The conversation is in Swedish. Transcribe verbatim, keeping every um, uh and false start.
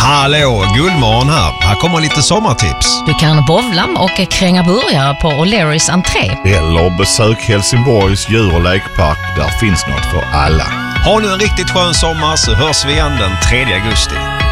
Hallå, Guldmorgon här. Här kommer lite sommartips. Du kan bowla och kränga burgare på O'Learys entré. Eller besök Helsingborgs djur- och lekpark. Där finns något för alla. Ha nu en riktigt skön sommar så hörs vi igen den tredje augusti.